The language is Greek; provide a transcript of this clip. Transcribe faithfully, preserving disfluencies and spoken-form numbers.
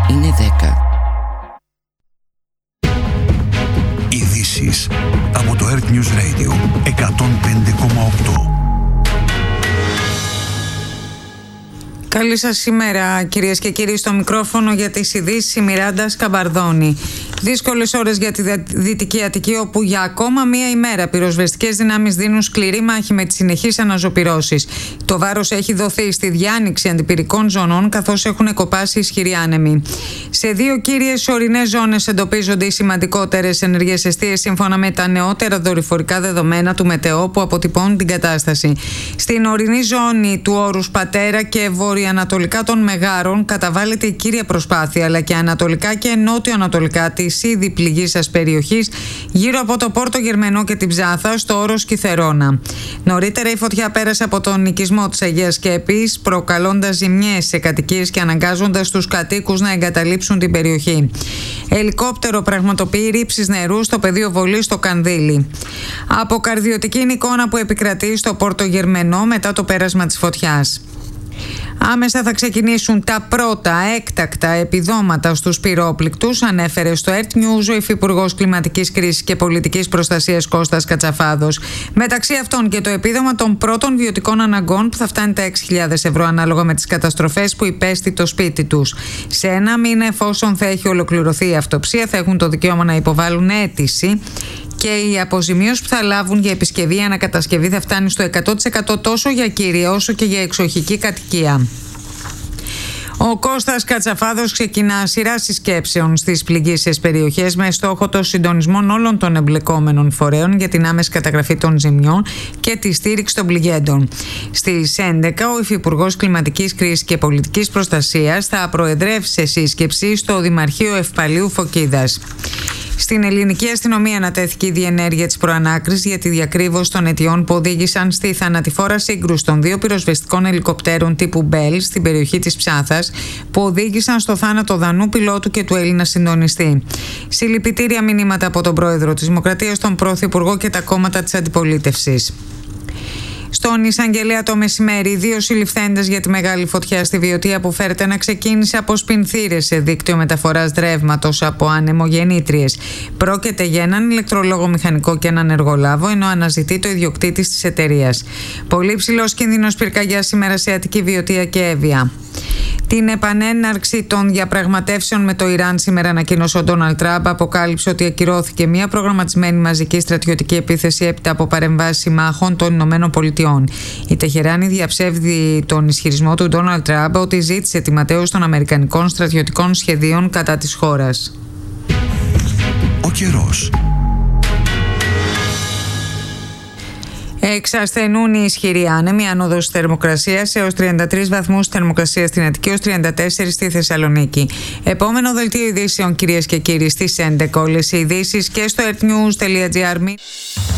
είναι δέκα. Ειδήσεις από το Earth News Radio εκατόν πέντε κόμμα οκτώ. Καλή σας ημέρα, κυρίες και κύριοι. Στο μικρόφωνο για τις ειδήσεις η Μιράντα Σκαμπαρδόνη. Δύσκολες ώρες για τη Δυτική Αττική, όπου για ακόμα μία ημέρα πυροσβεστικές δυνάμεις δίνουν σκληρή μάχη με τις συνεχείς αναζωπυρώσεις. Το βάρος έχει δοθεί στη διάνοιξη αντιπυρικών ζωνών, καθώς έχουν κοπάσει ισχυροί άνεμοι. Σε δύο κύριες ορεινές ζώνες εντοπίζονται οι σημαντικότερες ενεργές εστίες, σύμφωνα με τα νεότερα δορυφορικά δεδομένα του Μετεό που αποτυπώνουν την κατάσταση. Στην ορεινή ζώνη του όρους Πατέρα και βορειοανατολικά των Μεγάρων καταβάλλεται η κύρια προσπάθεια, αλλά και ανατολικά και νότιο-ανατολικά της ήδη πληγήσας περιοχής, γύρω από το Πόρτο Γερμενό και την Ψάθα, στο όρος Κιθερώνα. Νωρίτερα η φωτιά πέρασε από τον οικισμό της Αγίας Σκέπης, προκαλώντας ζημιές σε κατοικίες και αναγκάζοντας τους κατοίκους να εγκαταλείψουν την περιοχή. Ελικόπτερο πραγματοποιεί ρήψεις νερού στο πεδίο βολής στο Κανδύλι. Αποκαρδιωτική είναι η εικόνα που επικρατεί στο Πόρτο Γερμενό μετά το πέρασμα της φωτιάς. Άμεσα θα ξεκινήσουν τα πρώτα έκτακτα επιδόματα στους πυρόπληκτους, ανέφερε στο Earth News ο Υφυπουργός Κλιματικής Κρίσης και Πολιτικής Προστασίας Κώστας Κατσαφάδος. Μεταξύ αυτών και το επίδομα των πρώτων βιωτικών αναγκών, που θα φτάνει τα έξι χιλιάδες ευρώ ανάλογα με τις καταστροφές που υπέστη το σπίτι τους. Σε ένα μήνα, εφόσον θα έχει ολοκληρωθεί η αυτοψία, θα έχουν το δικαίωμα να υποβάλουν αίτηση. Και η αποζημίωση που θα λάβουν για επισκευή ή ανακατασκευή θα φτάνει στο εκατό τοις εκατό τόσο για κύρια όσο και για εξοχική κατοικία. Ο Κώστας Κατσαφάδος ξεκινά σειρά συσκέψεων στις πληγείσιες περιοχές με στόχο το συντονισμό όλων των εμπλεκόμενων φορέων για την άμεση καταγραφή των ζημιών και τη στήριξη των πληγέντων. Στις έντεκα ο Υφυπουργός Κλιματικής Κρίσης και Πολιτικής Προστασίας θα προεδρεύσει σε σύσκεψη στο Δημαρχείο Ευπαλίου Φωκίδας. Στην ελληνική αστυνομία ανατέθηκε η διενέργεια της προανάκρισης για τη διακρύβωση των αιτιών που οδήγησαν στη θανατηφόρα σύγκρουση των δύο πυροσβεστικών ελικοπτέρων τύπου Bell στην περιοχή της Ψάθας, που οδήγησαν στο θάνατο Δανού πιλότου και του Έλληνα συντονιστή. Συλληπιτήρια μηνύματα από τον πρόεδρο της Δημοκρατίας, τον Πρωθυπουργό και τα κόμματα της αντιπολίτευσης. Στον εισαγγελέα το μεσημέρι, δύο συλληφθέντες για τη μεγάλη φωτιά στη Βιωτία που φέρεται να ξεκίνησε από σπινθήρες σε δίκτυο μεταφοράς ρεύματος από ανεμογεννήτριες. Πρόκειται για έναν ηλεκτρολόγο μηχανικό και έναν εργολάβο, ενώ αναζητεί το ιδιοκτήτης της εταιρείας. Πολύ ψηλός κίνδυνος πυρκαγιάς σήμερα σε Αττική, Βιωτία και Εύβοια. Την επανέναρξη των διαπραγματεύσεων με το Ιράν σήμερα ανακοίνωσε ο Ντόναλντ Τραμπ. Αποκάλυψε ότι ακυρώθηκε μια προγραμματισμένη μαζική στρατιωτική επίθεση έπειτα από παρεμβάσεις συμμάχων των Ηνωμένων Πολιτειών. Η Τεχεράνη διαψεύδει τον ισχυρισμό του Ντόναλντ Τραμπ ότι ζήτησε τη ματαίωση των αμερικανικών στρατιωτικών σχεδίων κατά της χώρας. Ο καιρός. Εξασθενούν οι ισχυροί άνεμοι, άνοδος θερμοκρασίας έως τριάντα τρεις βαθμούς θερμοκρασία στην Αττική, έως τριάντα τέσσερα στη Θεσσαλονίκη. Επόμενο δελτίο ειδήσεων, κυρίες και κύριοι, στις έντεκα. Όλες οι ειδήσεις και στο earthnews.gr.